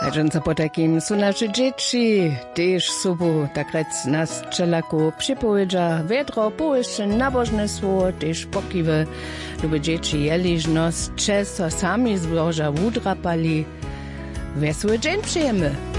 Leżąca po takim są nasze dzieci, też sobą tak rec nas czelaku przypowiedza, wiedro, połyszcze, nabożnictwo, też pokiwy, lube dzieci jeliżność, często sami z Boża udrapali. Wesoły dzień przyjemy.